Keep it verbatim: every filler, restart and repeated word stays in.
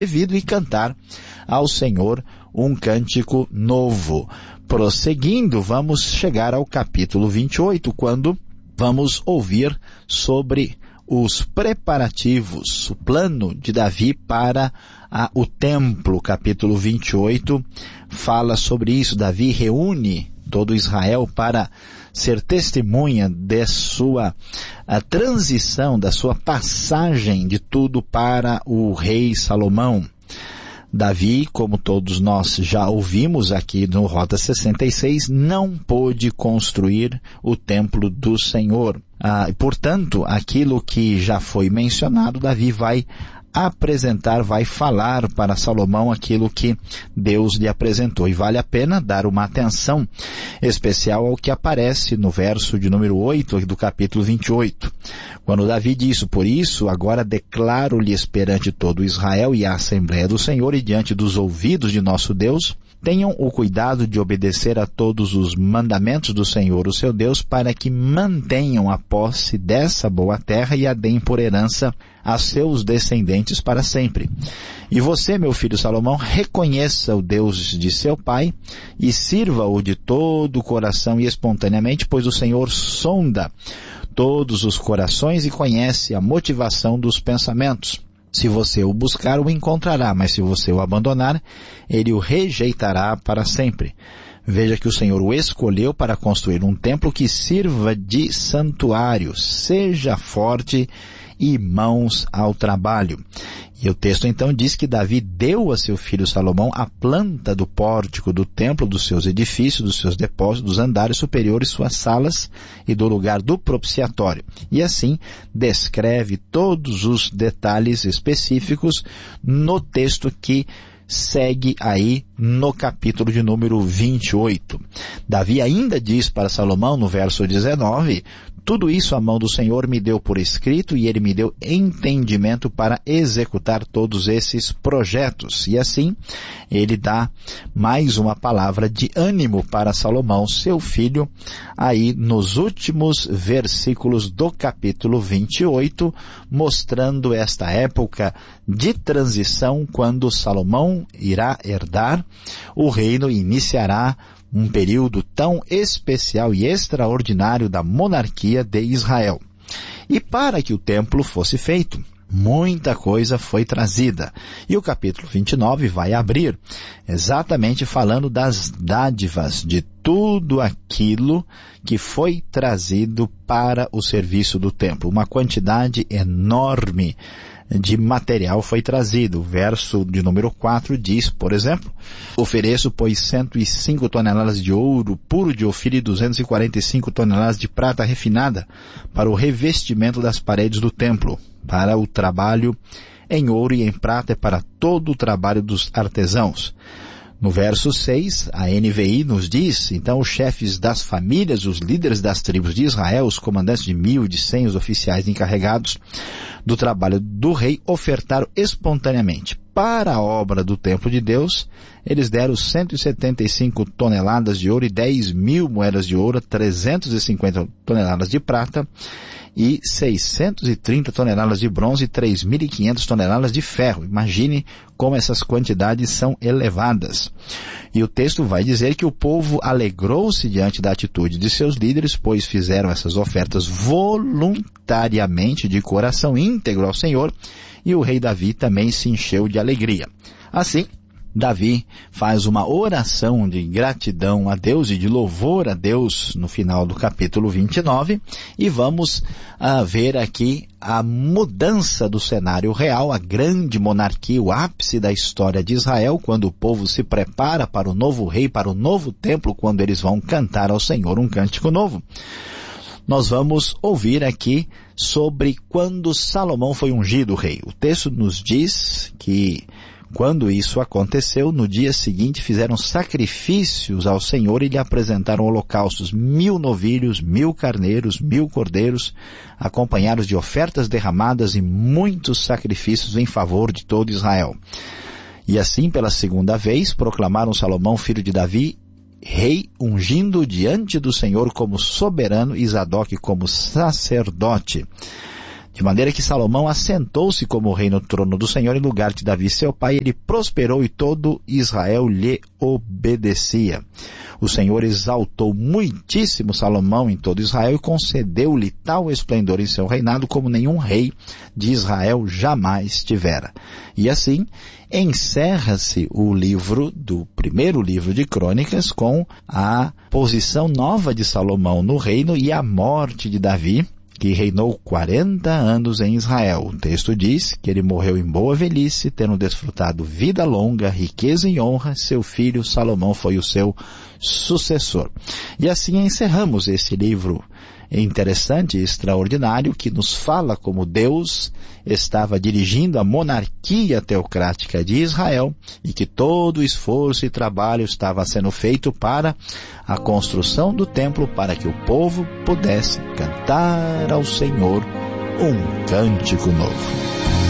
devido e cantar ao Senhor um cântico novo. Prosseguindo, vamos chegar ao capítulo vinte e oito, quando vamos ouvir sobre os preparativos, o plano de Davi para a, o templo. Capítulo vinte e oito fala sobre isso. Davi reúne todo Israel para ser testemunha de sua a transição, da sua passagem de tudo para o rei Salomão. Davi, como todos nós já ouvimos aqui no Rota sessenta e seis, não pôde construir o templo do Senhor. Ah, e, portanto, aquilo que já foi mencionado, Davi vai apresentar, vai falar para Salomão aquilo que Deus lhe apresentou. E vale a pena dar uma atenção especial ao que aparece no verso de número oito do capítulo vinte e oito. Quando Davi diz: por isso, agora declaro-lhes perante todo Israel e a Assembleia do Senhor e diante dos ouvidos de nosso Deus, tenham o cuidado de obedecer a todos os mandamentos do Senhor, o seu Deus, para que mantenham a posse dessa boa terra e a deem por herança a seus descendentes para sempre. E você, meu filho Salomão, reconheça o Deus de seu pai e sirva-o de todo o coração e espontaneamente, pois o Senhor sonda todos os corações e conhece a motivação dos pensamentos. Se você o buscar, o encontrará, mas se você o abandonar, ele o rejeitará para sempre. Veja que o Senhor o escolheu para construir um templo que sirva de santuário. Seja forte e mãos ao trabalho. E o texto então diz que Davi deu a seu filho Salomão a planta do pórtico do templo, dos seus edifícios, dos seus depósitos, dos andares superiores, suas salas e do lugar do propiciatório. E assim descreve todos os detalhes específicos no texto que segue aí no capítulo de número vinte e oito. Davi ainda diz para Salomão no verso dezenove: tudo isso a mão do Senhor me deu por escrito e ele me deu entendimento para executar todos esses projetos. E assim, ele dá mais uma palavra de ânimo para Salomão, seu filho, aí nos últimos versículos do capítulo vinte e oito, mostrando esta época de transição quando Salomão irá herdar o reino e iniciará um período tão especial e extraordinário da monarquia de Israel. E para que o templo fosse feito, muita coisa foi trazida. E o capítulo vinte e nove vai abrir exatamente falando das dádivas, de tudo aquilo que foi trazido para o serviço do templo. Uma quantidade enorme de material foi trazido. O verso de número quatro diz, por exemplo: ofereço, pois, cento e cinco toneladas de ouro puro de Ofir e duzentas e quarenta e cinco toneladas de prata refinada para o revestimento das paredes do templo, para o trabalho em ouro e em prata e para todo o trabalho dos artesãos. No verso seis, a N V I nos diz: então os chefes das famílias, os líderes das tribos de Israel, os comandantes de mil e de cem, os oficiais encarregados do trabalho do rei, ofertaram espontaneamente para a obra do templo de Deus. Eles deram cento e setenta e cinco toneladas de ouro e dez mil moedas de ouro, trezentas e cinquenta toneladas de prata e seiscentas e trinta toneladas de bronze e três mil e quinhentas toneladas de ferro. Imagine como essas quantidades são elevadas. E o texto vai dizer que o povo alegrou-se diante da atitude de seus líderes, pois fizeram essas ofertas voluntariamente, de coração íntegro ao Senhor, e o rei Davi também se encheu de alegria. Assim, Davi faz uma oração de gratidão a Deus e de louvor a Deus no final do capítulo vinte e nove, e vamos uh, ver aqui a mudança do cenário real, a grande monarquia, o ápice da história de Israel, quando o povo se prepara para o novo rei, para o novo templo, quando eles vão cantar ao Senhor um cântico novo. Nós vamos ouvir aqui sobre quando Salomão foi ungido rei. O texto nos diz que quando isso aconteceu, no dia seguinte fizeram sacrifícios ao Senhor e lhe apresentaram holocaustos, mil novilhos, mil carneiros, mil cordeiros, acompanhados de ofertas derramadas e muitos sacrifícios em favor de todo Israel. E assim, pela segunda vez, proclamaram Salomão, filho de Davi, rei, ungindo diante do Senhor como soberano e Zadok como sacerdote. De maneira que Salomão assentou-se como rei no trono do Senhor em lugar de Davi seu pai. Ele prosperou e todo Israel lhe obedecia. O Senhor exaltou muitíssimo Salomão em todo Israel e concedeu-lhe tal esplendor em seu reinado como nenhum rei de Israel jamais tivera. E assim encerra-se o livro do primeiro livro de Crônicas com a posição nova de Salomão no reino e a morte de Davi, que reinou quarenta anos em Israel. O texto diz que ele morreu em boa velhice, tendo desfrutado vida longa, riqueza e honra. Seu filho Salomão foi o seu sucessor. E assim encerramos esse livro interessante e extraordinário que nos fala como Deus estava dirigindo a monarquia teocrática de Israel e que todo o esforço e trabalho estava sendo feito para a construção do templo, para que o povo pudesse cantar ao Senhor um cântico novo.